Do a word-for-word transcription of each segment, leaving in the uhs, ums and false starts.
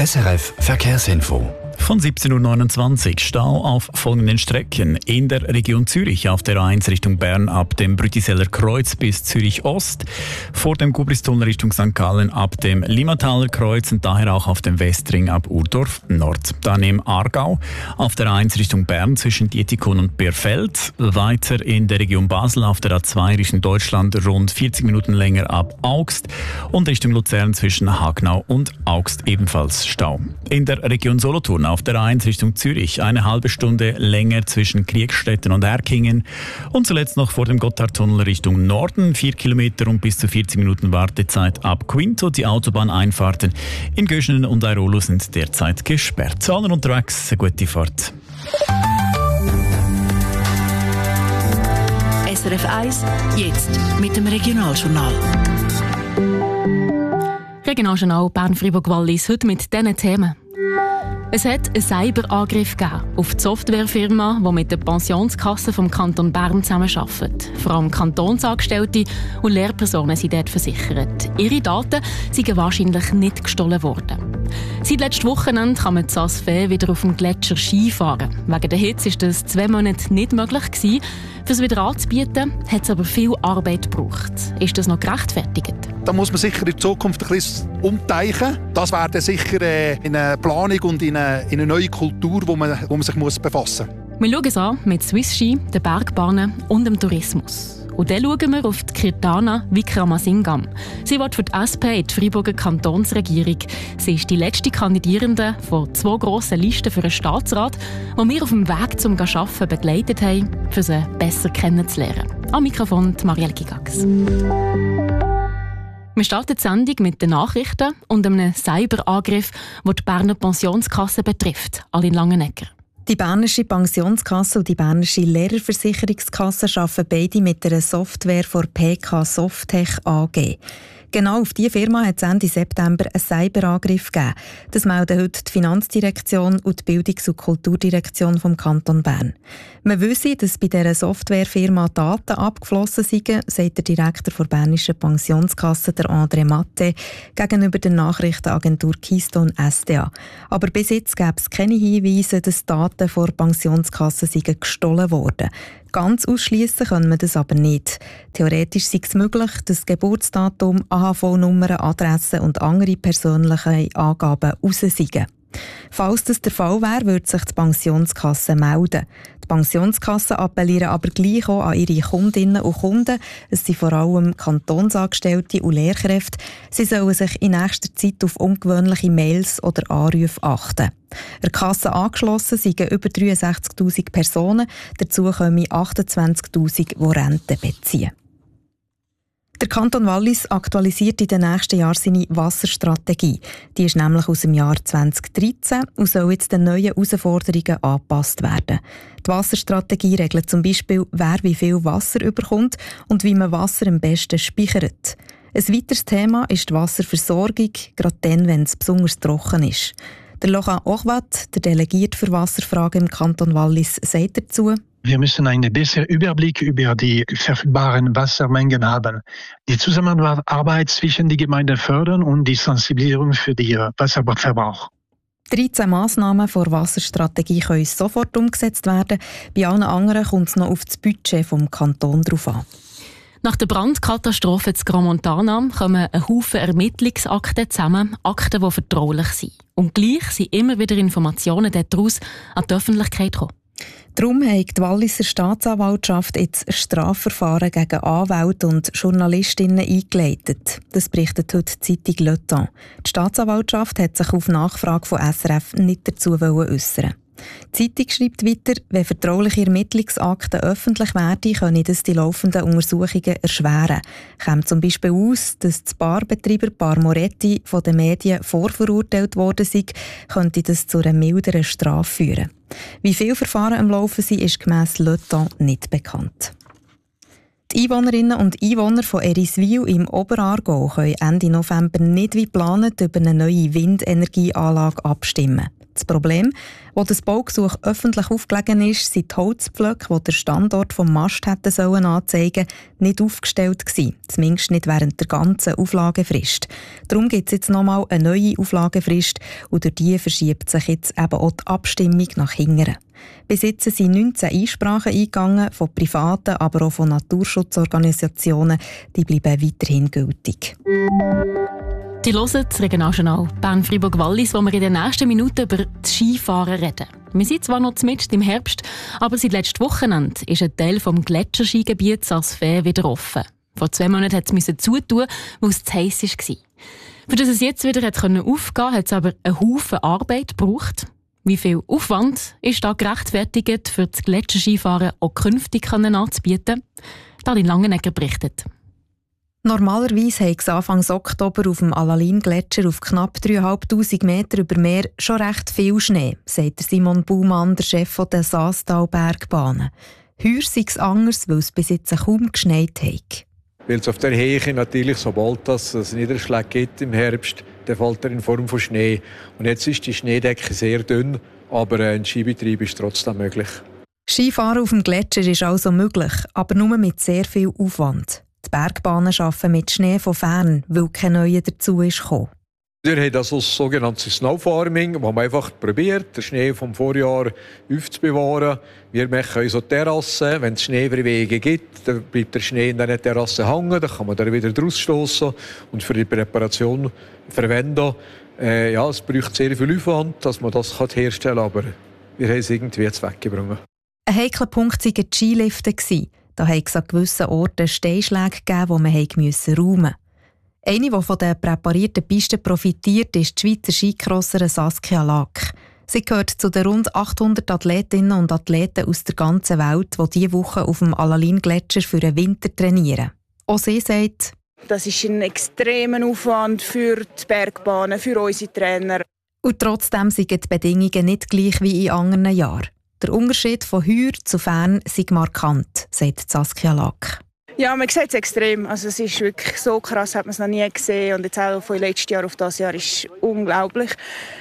S R F Verkehrsinfo. Von siebzehn Uhr neunundzwanzig Stau auf folgenden Strecken. In der Region Zürich auf der A eins Richtung Bern ab dem Brütiseller Kreuz bis Zürich Ost. Vor dem Gubristunnel Richtung Sankt Gallen ab dem Limmataler Kreuz und daher auch auf dem Westring ab Urdorf Nord. Dann im Aargau auf der A eins Richtung Bern zwischen Dietikon und Bierfeld. Weiter in der Region Basel auf der A zwei Richtung Deutschland rund vierzig Minuten länger ab Augst. Und Richtung Luzern zwischen Hagnau und Augst ebenfalls Stau. In der Region Solothurn auf der A eins Richtung Zürich eine halbe Stunde länger zwischen Kriegstetten und Erkingen und zuletzt noch vor dem Gotthardtunnel Richtung Norden vier Kilometer und bis zu vierzig Minuten Wartezeit ab Quinto. Die Autobahneinfahrten in Göschenen und Airolo sind derzeit gesperrt. Allen unterwegs eine gute Fahrt. S R F eins, jetzt mit dem Regionaljournal. Regionaljournal Bern-Fribourg-Wallis, heute mit diesen Themen. Es hat einen Cyberangriff gegeben auf die Softwarefirma, die mit der Pensionskasse vom Kanton Bern zusammenarbeitet. Vor allem Kantonsangestellte und Lehrpersonen sind dort versichert. Ihre Daten sind wahrscheinlich nicht gestohlen worden. Seit letztem Wochenende kann man in Saas-Fee wieder auf dem Gletscher Skifahren. Wegen der Hitze war das zwei Monate nicht möglich gewesen. Für es wieder anzubieten, hat es aber viel Arbeit gebraucht. Ist das noch gerechtfertigt? Da muss man sicher in Zukunft ein bisschen umdenken. Das wäre dann sicher äh, in eine Planung und in eine, in eine neue Kultur, wo man, wo man sich muss befassen muss. Wir schauen es an mit Swiss Ski, den Bergbahnen und dem Tourismus. Und dann schauen wir auf die Kirtana Wickramasingam. Sie wird für die S P in die Freiburger Kantonsregierung. Sie ist die letzte Kandidierende von zwei grossen Listen für einen Staatsrat, die wir auf dem Weg zum Arbeiten begleitet haben, um sie besser kennenzulernen. Am Mikrofon Marielle Gigax. Wir starten die Sendung mit den Nachrichten und einem Cyberangriff, der die Berner Pensionskasse betrifft, Aline Langenegger. Die Bernische Pensionskasse und die Bernische Lehrerversicherungskasse arbeiten beide mit einer Software von P K Softech A G. Genau auf diese Firma hat es Ende September einen Cyberangriff gegeben. Das melden heute die Finanzdirektion und die Bildungs- und Kulturdirektion vom Kanton Bern. Man wisse, dass bei dieser Softwarefirma Daten abgeflossen seien, sagt der Direktor der Bernischen Pensionskasse, der André Matte, gegenüber der Nachrichtenagentur Keystone S D A. Aber bis jetzt gäbe es keine Hinweise, dass Daten vor Pensionskassen seien gestohlen worden. Ganz ausschliessen können wir das aber nicht. Theoretisch sei es möglich, dass Geburtsdatum, A H V-Nummern, Adressen und andere persönliche Angaben raus seien. Falls das der Fall wäre, würde sich die Pensionskasse melden. Die Pensionskassen appellieren aber gleich auch an ihre Kundinnen und Kunden. Es sind vor allem Kantonsangestellte und Lehrkräfte. Sie sollen sich in nächster Zeit auf ungewöhnliche Mails oder Anrufe achten. Der Kasse angeschlossen sind über dreiundsechzigtausend Personen. Dazu kommen achtundzwanzigtausend, die Rente beziehen. Der Kanton Wallis aktualisiert in den nächsten Jahren seine Wasserstrategie. Die ist nämlich aus dem Jahr zweitausenddreizehn und soll jetzt den neuen Herausforderungen angepasst werden. Die Wasserstrategie regelt zum Beispiel, wer wie viel Wasser überkommt und wie man Wasser am besten speichert. Ein weiteres Thema ist die Wasserversorgung, gerade dann, wenn es besonders trocken ist. Der Laurent Ochwat, der Delegierte für Wasserfragen im Kanton Wallis, sagt dazu: Wir müssen einen besseren Überblick über die verfügbaren Wassermengen haben. Die Zusammenarbeit zwischen den Gemeinden fördern und die Sensibilisierung für den Wasserverbrauch. dreizehn Massnahmen der Wasserstrategie können sofort umgesetzt werden. Bei allen anderen kommt es noch auf das Budget vom Kanton drauf an. Nach der Brandkatastrophe in Gromontana kommen ein Haufen Ermittlungsakten zusammen, Akten, die vertraulich sind. Und gleich sind immer wieder Informationen daraus an die Öffentlichkeit gekommen. Darum hat die Walliser Staatsanwaltschaft jetzt ein Strafverfahren gegen Anwälte und Journalistinnen eingeleitet. Das berichtet heute die Zeitung Le Temps. Die Staatsanwaltschaft hat sich auf Nachfrage von S R F nicht dazu äußern. Die Zeitung schreibt weiter, wenn vertrauliche Ermittlungsakten öffentlich werden, können das die laufenden Untersuchungen erschweren. Kommt zum Beispiel aus, dass das Barbetreiber Bar Moretti von den Medien vorverurteilt worden sei, könnte das zu einer milderen Strafe führen. Wie viele Verfahren am Laufen sind, ist gemäss Le Temps nicht bekannt. Die Einwohnerinnen und Einwohner von Eriswil im Oberaargau können Ende November nicht wie geplant über eine neue Windenergieanlage abstimmen. Das Problem, wo das Baugesuch öffentlich aufgelegen ist, sind die Holzpflöcke, die der Standort vom Mast hätten sollen anzeigen, nicht aufgestellt gewesen. Zumindest nicht während der ganzen Auflagefrist. Darum gibt es jetzt nochmal eine neue Auflagefrist und durch die verschiebt sich jetzt eben auch die Abstimmung nach hinten. Bis jetzt sind neunzehn Einsprachen eingegangen, von privaten, aber auch von Naturschutzorganisationen. Die bleiben weiterhin gültig. Die hören das Regionaljournal Bern-Fribourg-Wallis, wo wir in den nächsten Minuten über das Skifahren reden. Wir sind zwar noch mitten im Herbst, aber seit letztem Wochenende ist ein Teil des Gletscherskigebiets Saas-Fee wieder offen. Vor zwei Monaten musste es zutun, weil es zu heiß war. Für das es jetzt wieder aufgehen konnte, hat es aber einen Haufen Arbeit gebraucht. Wie viel Aufwand ist da gerechtfertigt, für das Gletscherskifahren auch künftig anzubieten? Darlin Langenegger berichtet. Normalerweise hat es Anfang Oktober auf dem Alalin-Gletscher auf knapp dreitausendfünfhundert Meter über Meer schon recht viel Schnee, sagt Simon Baumann, der Chef der Saastal-Bergbahnen. Heuer sei es anders, weil es bis jetzt kaum geschneit hat. Weil es auf der Höhe natürlich, sobald es Niederschläge gibt im Herbst, dann fällt er in Form von Schnee. Und jetzt ist die Schneedecke sehr dünn, aber ein Skibetrieb ist trotzdem möglich. Skifahren auf dem Gletscher ist also möglich, aber nur mit sehr viel Aufwand. Die Bergbahnen arbeiten mit Schnee von fern, weil kein neuer dazu ist gekommen. Wir haben also das sogenannte Snowfarming, wo man einfach probiert, den Schnee vom Vorjahr aufzubewahren. Wir machen unsere Terrassen. Wenn es Schneeverwehungen gibt, dann bleibt der Schnee in diesen Terrassen hängen. Dann kann man da wieder rausstoßen und für die Präparation verwenden. Äh, ja, es braucht sehr viel Aufwand, dass man das herstellen kann, aber wir haben es irgendwie weggebracht. Ein heikler Punkt waren die Skilifte. Da hat es an gewissen Orten Steinschläge gegeben, die man räumen musste. Eine, die von den präparierten Pisten profitiert, ist die Schweizer Skicrosserin Saskia Lack. Sie gehört zu den rund achthundert Athletinnen und Athleten aus der ganzen Welt, die diese Woche auf dem Alalin-Gletscher für den Winter trainieren. Auch sie sagt, das ist ein extremer Aufwand für die Bergbahnen, für unsere Trainer. Und trotzdem sind die Bedingungen nicht gleich wie in anderen Jahren. Der Unterschied von heuer zu fern sei markant, sagt Saskia Lack. Ja, man sieht es extrem. Also es ist wirklich so krass, hat man es noch nie gesehen. Und jetzt auch von letztes Jahr auf das Jahr ist unglaublich.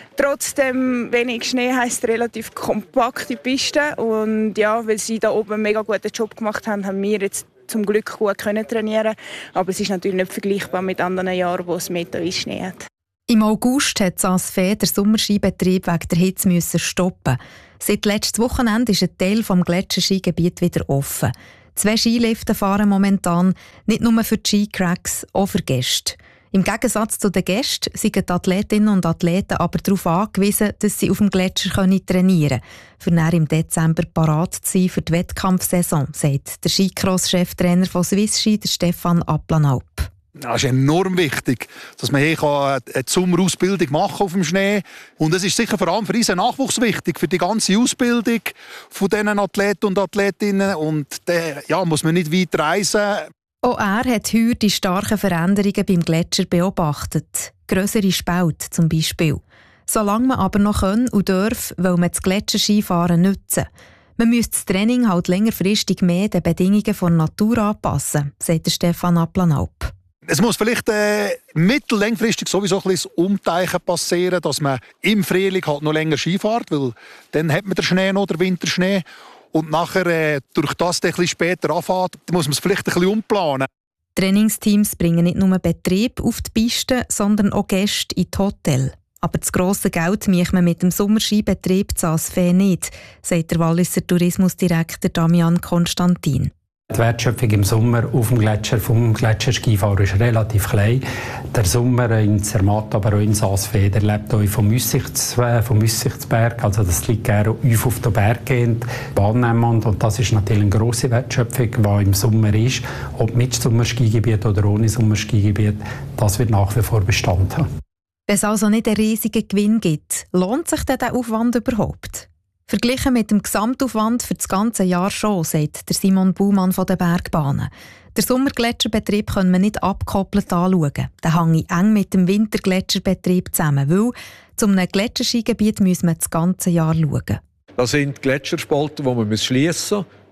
Trotzdem wenig Schnee heisst relativ kompakte Piste. Und ja, weil sie da oben einen mega guten Job gemacht haben, haben wir jetzt zum Glück gut können trainieren. Aber es ist natürlich nicht vergleichbar mit anderen Jahren, wo es meterweise Schnee hat. Im August hat Saas-Fee den Sommerskibetrieb wegen der Hitze müssen stoppen. Seit letztem Wochenende ist ein Teil des Gletscherskigebiets wieder offen. Zwei Skilifte fahren momentan, nicht nur für die Skicracks, auch für Gäste. Im Gegensatz zu den Gästen sind die Athletinnen und Athleten aber darauf angewiesen, dass sie auf dem Gletscher trainieren können, für dann im Dezember parat zu sein für die Wettkampfsaison, sagt der Skicross-Cheftrainer von Swiss Ski, der Stefan Applanalp. Es ist enorm wichtig, dass man hier eine Sommerausbildung machen kann auf dem Schnee. Und es ist sicher vor allem für unseren Nachwuchs wichtig, für die ganze Ausbildung von diesen Athleten und Athletinnen. Und da ja, muss man nicht weit reisen. Auch er hat heuer die starken Veränderungen beim Gletscher beobachtet. Grössere Spalte zum Beispiel. Solange man aber noch können und darf, will man das Gletscherskifahren nutzen. Man müsste das Training halt längerfristig mehr den Bedingungen der Natur anpassen, sagt Stefan Applanalp. Es muss vielleicht äh, mittel-längfristig sowieso ein bisschen Umteichen passieren, dass man im Frühling halt noch länger Ski fährt, weil dann hat man den Schnee noch, den Winterschnee. Und nachher, äh, durch das der ein bisschen später anfängt, muss man es vielleicht ein bisschen umplanen. Trainingsteams bringen nicht nur Betrieb auf die Piste, sondern auch Gäste in die Hotels. Aber das grosse Geld macht man mit dem Sommerskibetrieb Saas-Fee nicht, sagt der Walliser Tourismusdirektor Damian Konstantin. Die Wertschöpfung im Sommer auf dem Gletscher vom Gletscherskifahren ist relativ klein. Der Sommer in Zermatt, aber auch in Saas-Fee, der lebt auch vom, Aussichts, vom Aussichtsberg. Also das liegt gerne auf den Berg gehend, Bahnnehmend. Und das ist natürlich eine grosse Wertschöpfung, die im Sommer ist. Ob mit Sommerskigebiet oder ohne Sommerskigebiet, das wird nach wie vor Bestand haben. Wenn es also nicht einen riesigen Gewinn gibt, lohnt sich denn der Aufwand überhaupt? Verglichen mit dem Gesamtaufwand für das ganze Jahr schon, sagt der Simon Baumann von den Bergbahnen. Den Sommergletscherbetrieb können wir nicht abgekoppelt anschauen. Der hängt eng mit dem Wintergletscherbetrieb zusammen, weil zum einem Gletscherskigebiet müssen wir das ganze Jahr schauen. Das sind Gletscherspalten, die man schliessen muss.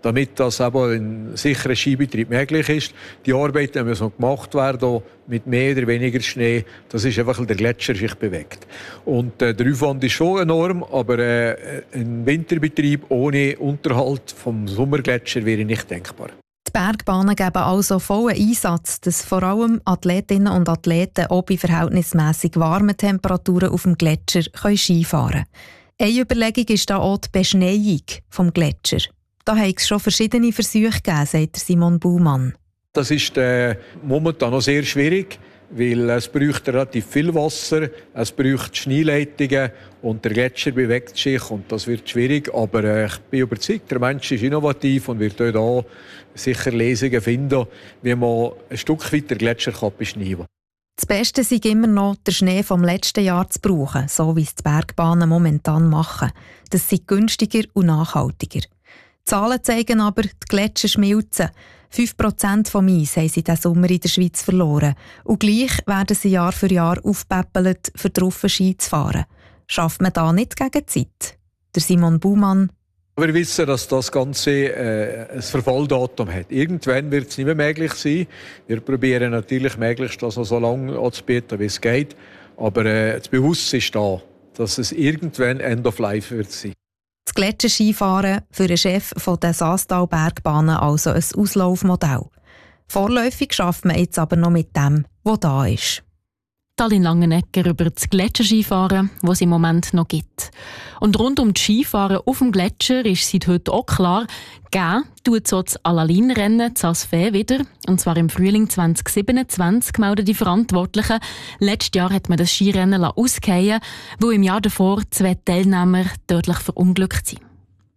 damit das eben ein sicherer Skibetrieb möglich ist. Die Arbeiten müssen gemacht werden mit mehr oder weniger Schnee. Das ist einfach, weil der Gletscher sich bewegt. Und äh, der Aufwand ist schon enorm, aber äh, ein Winterbetrieb ohne Unterhalt vom Sommergletscher wäre nicht denkbar. Die Bergbahnen geben also vollen Einsatz, dass vor allem Athletinnen und Athleten auch bei verhältnismässig warmen Temperaturen auf dem Gletscher Skifahren können. Eine Überlegung ist da auch die Beschneiung vom Gletscher. Da hat es schon verschiedene Versuche gegeben, sagt Simon Baumann. Das ist äh, momentan noch sehr schwierig, weil es braucht relativ viel Wasser, es braucht Schneeleitungen und der Gletscher bewegt sich und das wird schwierig. Aber äh, ich bin überzeugt, der Mensch ist innovativ und wird dort auch sicher Lösungen finden, wie man ein Stück weit den Gletscher beschneiden kann. Das Beste sei immer noch, den Schnee vom letzten Jahr zu brauchen, so wie es die Bergbahnen momentan machen. Das sei günstiger und nachhaltiger. Die Zahlen zeigen aber, die Gletscher schmilzen. fünf Prozent vom Eis haben sie diesen Sommer in der Schweiz verloren. Und gleich werden sie Jahr für Jahr aufpäppelt, für drauf Ski zu fahren. Schafft man da nicht gegen die Zeit? Der Simon Baumann. Wir wissen, dass das Ganze äh, ein Verfalldatum hat. Irgendwann wird es nicht mehr möglich sein. Wir probieren natürlich möglichst das so lange anzubieten, wie es geht. Aber äh, das Bewusstsein ist da, dass es irgendwann End of Life wird sein. Das Gletscherskifahren für den Chef der Saastal-Bergbahnen also ein Auslaufmodell. Vorläufig schafft man jetzt aber noch mit dem, was da ist. Tallinn Langenegger über das Gletscherskifahren, das es im Moment noch gibt. Und rund um das Skifahren auf dem Gletscher ist seit heute auch klar, geben tut so das Alaline-Rennen das Asfee wieder. Und zwar im Frühling zwanzig siebenundzwanzig, melden die Verantwortlichen. Letztes Jahr hat man das Skirennen ausgefallen, wo im Jahr davor zwei Teilnehmer tödlich verunglückt sind.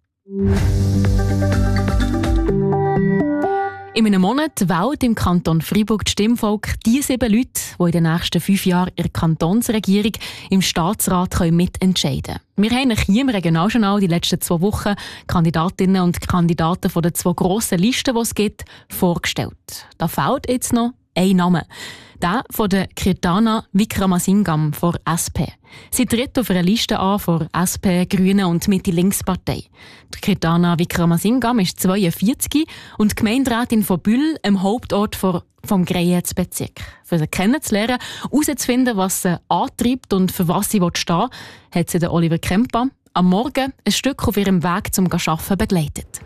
In einem Monat wählt im Kanton Freiburg das Stimmvolk die sieben Leute, die in den nächsten fünf Jahren in der Kantonsregierung im Staatsrat mitentscheiden können. Wir haben hier im Regionaljournal die letzten zwei Wochen Kandidatinnen und Kandidaten von den zwei grossen Listen, die es gibt, vorgestellt. Da fehlt jetzt noch ein Name. Der von der Kirtana Wickramasingam von S P. Sie tritt auf einer Liste an von S P, Grünen und Mitte-Links-Partei. Die Kirtana Wickramasingam ist zweiundvierzig und Gemeinderätin von Bühl, im Hauptort von, vom Greyerz-Bezirk. Für sie kennenzulernen, herauszufinden, was sie antreibt und für was sie stehen will, hat sie den Oliver Kempa am Morgen ein Stück auf ihrem Weg zum Arbeiten begleitet.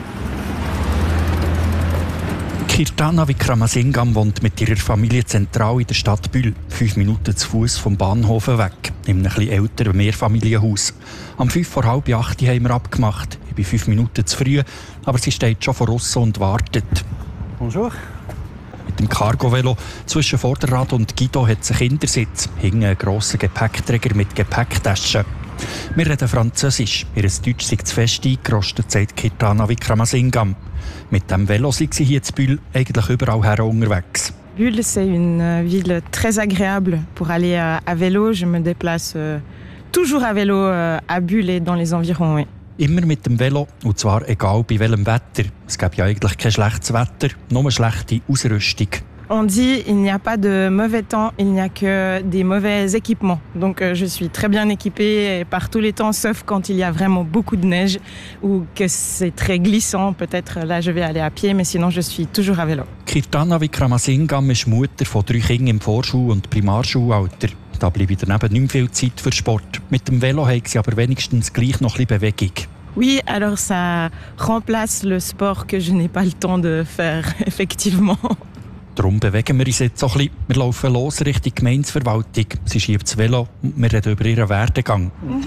Kirtana Wickramasingam wohnt mit ihrer Familie zentral in der Stadt Bühl, fünf Minuten zu Fuß vom Bahnhof weg, in einem etwas älteren Mehrfamilienhaus. Am fünf vor halb acht haben wir abgemacht. Ich bin fünf Minuten zu früh, aber sie steht schon vor aussen und wartet. Bonjour. Mit dem Cargo-Velo zwischen Vorderrad und Guido hat sie einen Kindersitz, hinten einen grossen Gepäckträger mit Gepäcktaschen. Wir reden Französisch. Ihr Deutsch sei zu fest eingerostet, sagt Kirtana Wickramasingam. Mit dem Velo sind sie hier in Bühl eigentlich überall her unterwegs. Bulle, c'est une ville très agréable pour aller à vélo. Je me déplace toujours à vélo à Bulle et dans les environs. Oui. Immer mit dem Velo, und zwar egal bei welchem Wetter. Es gibt ja eigentlich kein schlechtes Wetter, nur schlechte Ausrüstung. On dit il n'y a pas de mauvais temps, il n'y a que des mauvais équipements. Donc euh, je suis très bien équipée par tous les temps, sauf quand il y a vraiment beaucoup de neige ou que c'est très glissant. Peut-être là je vais aller à pied, mais sinon je suis toujours à vélo. Kirtana Wickramasingam ist Mutter von drei Kindern im Vorschul- und Primarschulalter. Da bleibt daneben nicht mehr viel Zeit für Sport. Mit dem Velo haben sie aber wenigstens gleich noch ein bisschen Bewegung. Oui, alors ça remplace le sport que je n'ai pas le temps de faire, effectivement. Darum bewegen wir uns jetzt so ein bisschen. Wir laufen los Richtung Gemeindeverwaltung. Sie schiebt das Velo und wir reden über ihren Werdegang. Mhm.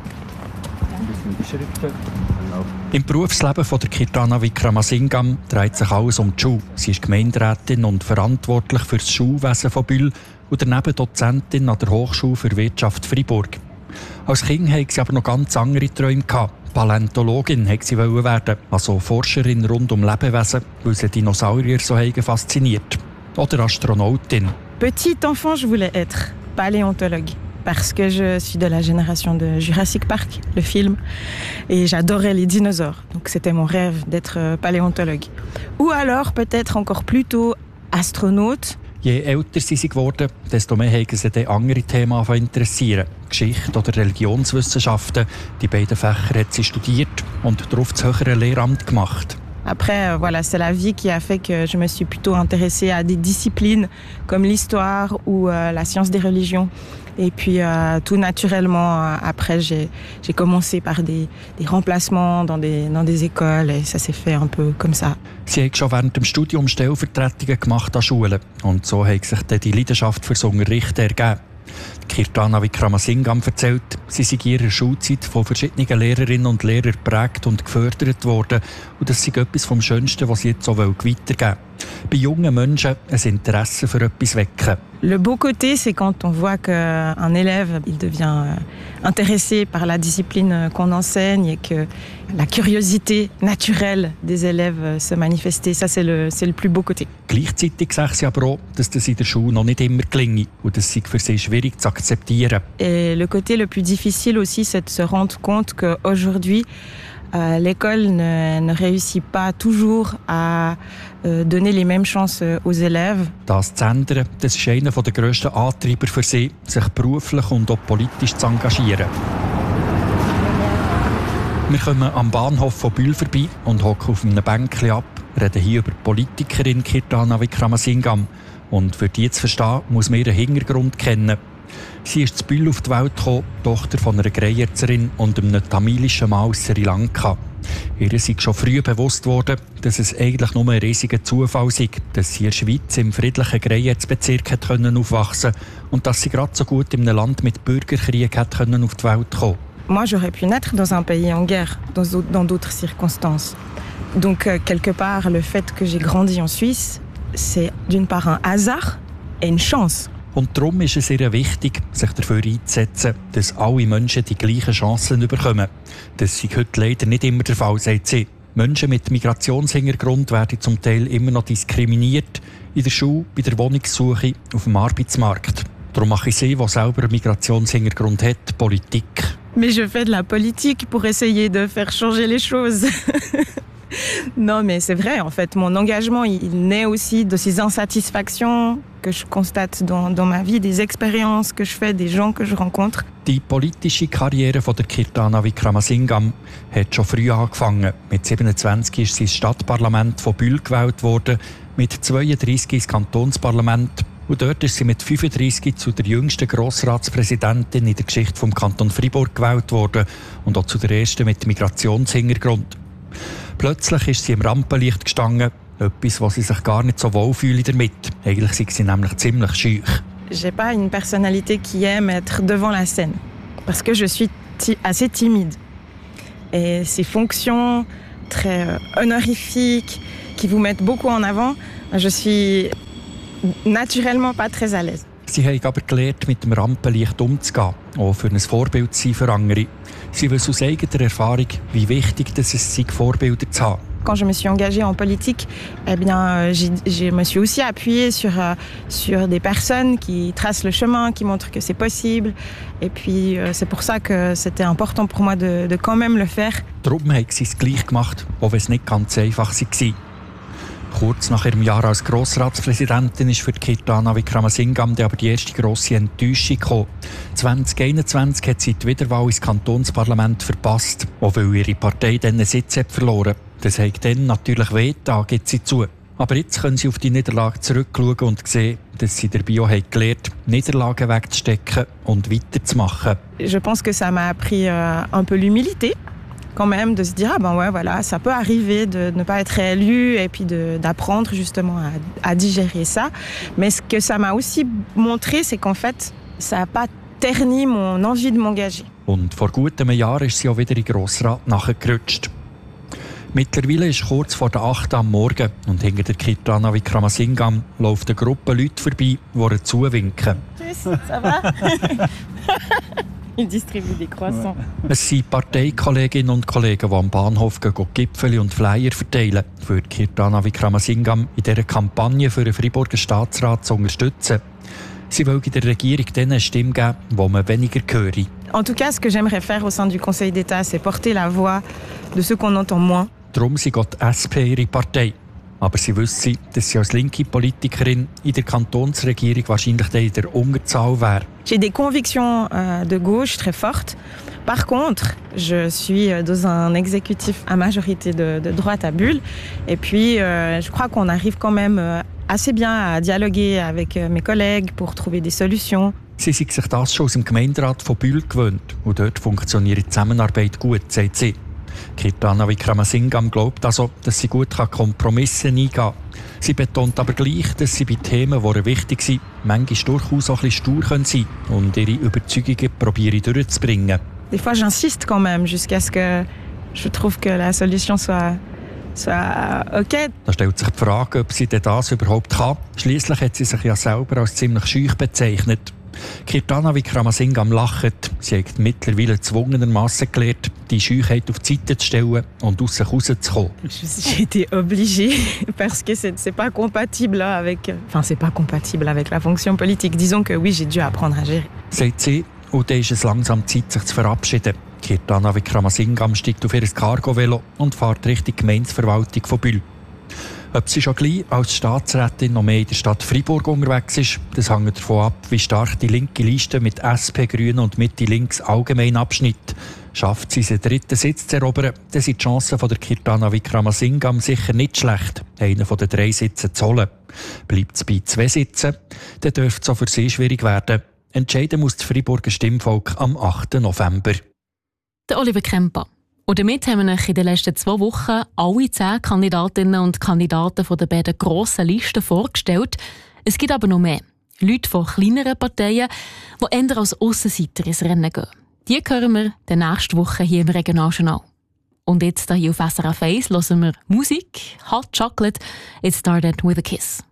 Im Berufsleben von der Kirtana Wickramasingam dreht sich alles um die Schule. Sie ist Gemeinderätin und verantwortlich für das Schulwesen von Bühl und daneben Dozentin an der Hochschule für Wirtschaft Freiburg. Als Kind hatte sie aber noch ganz andere Träume. Paläontologin wollte sie werden, also Forscherin rund um Lebewesen, weil sie Dinosaurier so fasziniert. Oder Astronautin. Petit enfant, je voulais être paléontologue. Parce que je suis de la génération de Jurassic Park, le film, et j'adorais les dinosaures. Donc c'était mon rêve d'être paléontologue. Ou alors peut-être encore plus tôt astronaute. Je älter sie geworden, desto mehr haben sie dann andere Themen interessieren. Geschichte oder Religionswissenschaften. Die beiden Fächer hat sie studiert und darauf das höhere Lehramt gemacht. Après, voilà, c'est la vie qui a fait que je me suis plutôt intéressée à des disciplines comme l'histoire ou euh, la science des religions. Et puis, euh, tout naturellement, euh, après, j'ai, j'ai commencé par des, des remplacements dans des, dans des écoles et ça s'est fait un peu comme ça. Sie hat schon während dem Studium Stellvertretungen gemacht an Schulen und so hat sich dann die Leidenschaft fürs Unterrichten ergeben. Kirtana Wickramasingam erzählt, sie sei in ihrer Schulzeit von verschiedenen Lehrerinnen und Lehrern geprägt und gefördert worden und das sei etwas vom Schönsten, was sie jetzt so weitergeben will. Bei jungen Menschen ein Interesse für etwas wecken. Le beau côté, c'est quand on voit qu'un élève il devient intéressé par la discipline qu'on enseigne et que la curiosité naturelle des élèves se manifeste. Ça, c'est le, c'est le plus beau côté. Gleichzeitig sagt sie aber auch, dass das in der Schule noch nicht immer gelingt und das sei für sie schwierig zu akzeptieren. Et le côté le plus difficile aussi, c'est de se rendre compte qu'aujourd'hui, Euh, l'école ne, ne réussit pas toujours à euh, donner les mêmes chances aux élèves. Das zu ändern, das ist einer der grössten Antreiber für sie, sich beruflich und auch politisch zu engagieren. Wir kommen am Bahnhof von Bühl vorbei und hocken auf einem Bänkchen ab, reden hier über die Politikerin Kirtana Wickramasingam. Und für die zu verstehen, muss man ihren Hintergrund kennen. Sie ist zu Bühl auf die Welt gekommen, Tochter von einer Greierzerin und einem tamilischen Mann aus Sri Lanka. Ihr ist schon früh bewusst worden, dass es eigentlich nur ein riesiger Zufall sei, dass sie in der Schweiz im friedlichen Greierzbezirk aufwachsen konnte und dass sie gerade so gut in einem Land mit Bürgerkrieg auf die Welt kommen. Moi, j'aurais pu naître dans un pays en guerre, dans d'autres circonstances. Donc, euh, quelque part, le fait que j'ai grandi en Suisse, c'est d'une part un hasard et une chance. Und darum ist es sehr wichtig, sich dafür einzusetzen, dass alle Menschen die gleichen Chancen bekommen. Das ist heute leider nicht immer der Fall, sagt sie. Menschen mit Migrationshintergrund werden zum Teil immer noch diskriminiert, in der Schule, bei der Wohnungssuche, auf dem Arbeitsmarkt. Darum mache ich sie, die selber einen Migrationshintergrund hat, Politik. Mais je fais de la politique pour essayer de faire changer les choses. Non, mais c'est vrai, en fait, mon engagement, il naît aussi de ces insatisfactions que je constate dans, dans ma vie, des expériences que je fais, des gens que je rencontre. Die politische Karriere von der Kirtana Wickramasingam hat schon früh angefangen. Mit siebenundzwanzig ist sie ins Stadtparlament von Bühl gewählt worden, mit zweiunddreissig ins Kantonsparlament. Und dort ist sie mit fünfunddreissig zu der jüngsten Grossratspräsidentin in der Geschichte vom Kanton Freiburg gewählt worden und auch zu der ersten mit Migrationshintergrund. Plötzlich ist sie im Rampenlicht gestanden, etwas, was sie sich gar nicht so wohl fühlt damit. Eigentlich sei sie nämlich ziemlich schüch. J'ai pas une personnalité qui aime être devant la scène, parce que je suis ti- assez timide. Et ces fonctions très euh, honorifiques, qui vous mettent beaucoup en avant, je suis naturellement pas très à l'aise. Sie haben aber gelernt, mit dem Rampenlicht umzugehen, auch für ein Vorbild zu sein für andere. Sie wissen aus eigener Erfahrung, wie wichtig es ist, Vorbilder zu haben. Quand je me suis engagée en politique, eh bien, j'ai, je me suis aussi appuyée sur, euh, sur des personnes qui tracent le chemin, qui montrent que c'est possible. Et puis, euh, c'est pour ça que c'était important pour moi de, de quand même le faire. Darum haben sie es gleich gemacht, auch wenn es nicht ganz einfach war. Kurz nach ihrem Jahr als Grossratspräsidentin ist für Kirtana Wickramasingam aber die erste grosse Enttäuschung gekommen. zwanzig einundzwanzig hat sie die Wiederwahl ins Kantonsparlament verpasst, auch weil ihre Partei dann einen Sitz hat verloren. Das hat dann natürlich weh, da gibt sie zu. Aber jetzt können sie auf die Niederlage zurückschauen und sehen, dass sie dabei auch gelernt haben, Niederlagen wegzustecken und weiterzumachen. Je pense que ça m'a appris euh, un peu l'humilité. Quand même, de se dire, ah ben ouais, voilà, ça peut arriver de ne pas être réélu et puis de, d'apprendre justement à, à digérer ça. Mais ce que ça m'a aussi montré, c'est qu'en fait, ça n'a pas terni mon envie de m'engager. Und vor gut einem Jahr ist sie auch wieder in den Grossrat nachgerutscht. Mittlerweile ist kurz vor der acht am Morgen und hinter der Kirtana Wickramasingam läuft eine Gruppe Leute vorbei, die ihr zuwinken. Tschüss, ça va? Il distribue des croissants. Es sind Parteikolleginnen und Kollegen, die am Bahnhof Gipfeli und Flyer verteilen, für Kirtana Wickramasingam in dieser Kampagne für den Freiburger Staatsrat zu unterstützen. Sie wollen in der Regierung denen eine Stimme geben, die man weniger höre. En tout cas, ce que j'aimerais faire au sein du Conseil d'État, c'est porter la voix de ceux qu'on entend moins. Darum sie geht die S P ihre Partei. Aber sie wissen, dass sie als linke Politikerin in der Kantonsregierung wahrscheinlich in der Unterzahl wäre. J'ai des convictions euh, de gauche très fortes. Par contre, je suis dans un exécutif à majorité de, de droite à Bulle. Et puis, euh, je crois qu'on arrive quand même assez bien à dialoguer avec mes collègues pour trouver des solutions. Sie sind sich das schon aus dem Gemeinderat von Bulle gewöhnt. Und dort funktioniert die Zusammenarbeit gut, sagt sie. Kirtana Wickramasingam glaubt also, dass sie gut Kompromisse eingehen kann. Sie betont aber gleich, dass sie bei Themen, die ihr wichtig sind, manchmal durchaus auch ein bisschen stur sein können und ihre Überzeugungen probieren durchzubringen. Des fois, j'insiste quand même jusqu'à ce que je trouve que la solution soit, soit OK. Da stellt sich die Frage, ob sie das überhaupt kann. Schliesslich hat sie sich ja selber als ziemlich schüch bezeichnet. Kirtana Wickramasingam lacht. Sie hat mittlerweile gezwungenermassen gelernt, die Scheuchheit auf die Seite zu stellen und aus sich rauszukommen. J'ai été obligée parce que c'est, c'est pas compatible avec, enfin c'est pas compatible avec la fonction politique. Disons que oui, j'ai dû apprendre à gérer. Sagt sie, und dann ist es langsam Zeit, sich zu verabschieden. Kirtana Wickramasingam steigt auf ihr Cargo-Velo und fährt Richtung Gemeindeverwaltung von Bulle. Ob sie schon gleich als Staatsrätin noch mehr in der Stadt Freiburg unterwegs ist, das hängt davon ab, wie stark die linke Liste mit S P, Grünen und Mitte links allgemein abschnitt. Schafft sie den dritten Sitz zu erobern, dann sind die Chancen von der Kirtana Wickramasingam sicher nicht schlecht, einen von den drei Sitzen zu holen. Bleibt es bei zwei Sitzen, dann dürfte es auch für sie schwierig werden. Entscheiden muss das Freiburger Stimmvolk am achten November. Der Oliver Kemper. Und damit haben wir euch in den letzten zwei Wochen alle zehn Kandidatinnen und Kandidaten von den beiden grossen Listen vorgestellt. Es gibt aber noch mehr. Leute von kleineren Parteien, die eher als Aussenseiter ins Rennen gehen. Die hören wir die nächste Woche hier im Regionaljournal. Und jetzt hier auf S R F eins hören wir Musik, Hot Chocolate, It Started With a Kiss.